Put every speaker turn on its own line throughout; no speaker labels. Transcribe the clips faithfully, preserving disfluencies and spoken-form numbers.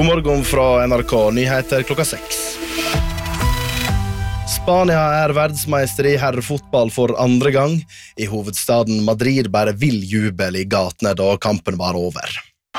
God morgen fra N R K, nyheter klokka seks. Spania er verdensmeister i herrefotball for andre gang. I hovedstaden Madrid bare vill jubel i gatene da kampen var over.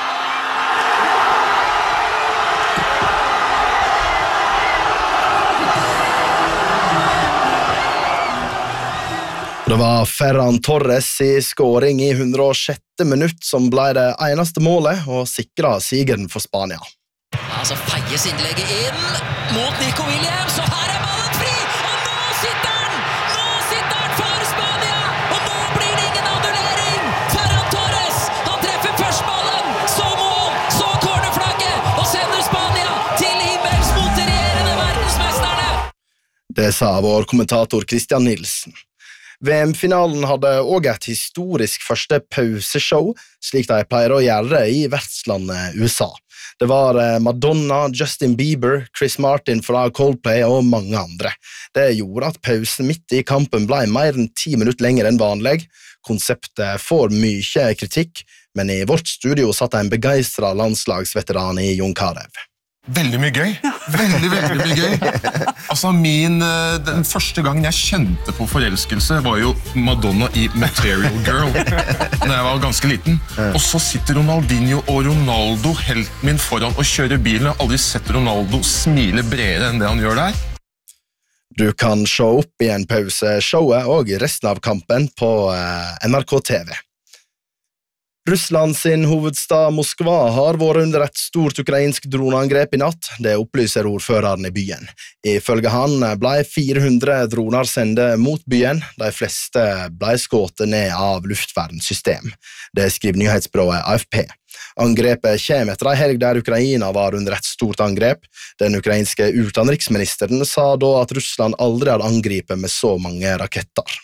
Det var Ferran Torres i skåring i hundre og sjette minutt som ble det eneste målet og sikret sigeren for Spania.
Altså feies innlegget inn mot Nico Williams, og her er ballen fri, og nå sitter den! Nå sitter den for Spania, og nå blir det ingen annullering! Ferran Torres, han treffer først ballen, så mål, så cornerflagget, og sender Spania til himmels mot de regjerende verdensmesterne!
Det sa vår kommentator Christian Nilsen. V M-finalen hadde også et historisk første pauseshow, slik de pleier å gjøre i vertslandet U S A. Det var Madonna, Justin Bieber, Chris Martin fra Coldplay og mange andre. Det gjorde at pausen midt i kampen ble mer enn ti minutter lenger enn vanlig. Konseptet får mye kritikk, men i vårt studio satt en begeistret landslagsveteran i Jon Carew.
Veldig mye gøy. Veldig, veldig mye gøy. Altså, min, den første gangen jeg kjente på forelskelse var jo Madonna i Material Girl, når jeg var ganske liten. Og så sitter Ronaldinho og Ronaldo, helten min, foran og kjører bilen. Jeg har aldri sett Ronaldo smile bredere enn det han gjør der.
Du kan se opp i en pause showet og resten av kampen på N R K T V. Russland sin hovedstad Moskva har vært under et stort ukrainsk droneangrep i natt, det opplyser ordføreren i byen. Ifølge han ble fire hundre droner sendt mot byen, de fleste ble skutt ned av luftvernssystem. Det skriver nyhetsbyrået A F P. Angrepet kommer etter en helg der Ukraina var under et stort angrep. Den ukrainske utenriksministeren sa da at Russland aldri hadde angrepet med så mange raketter.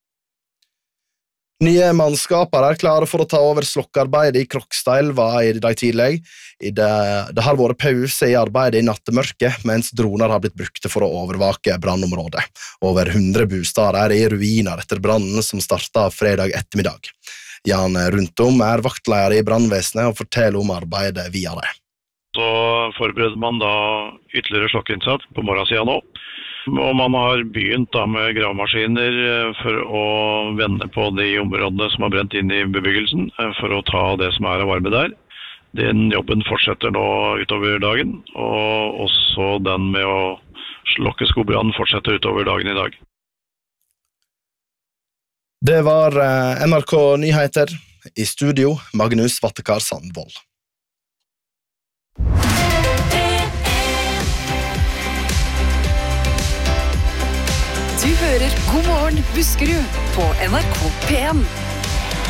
Nye mannskaper er klare for å ta over slokkearbeidet i Krokstadelva i dag tidlig. Det, det har vært pause i arbeidet i nattemørket, mens droner har blitt brukte for å overvake brannområdet. Over hundre bostader er i ruiner etter brannen som startet fredag ettermiddag. Jan Runtom er vaktleder i brannvesenet og forteller om arbeidet videre.
Så forbereder man da ytterligere slokkeinnsats på morgensiden nå. Og man har begynt da med gravemaskiner for å vende på de områdene som har brent inn i bebyggelsen, for å ta det som er av varme der. Den jobben fortsetter nå utover dagen, og også den med å slokke skogbrannen fortsetter utover dagen i dag.
Det var N R K Nyheter. I studio, Magnus Vattekar Sandvold.
Du hører God morgen Buskerud på N R K P en.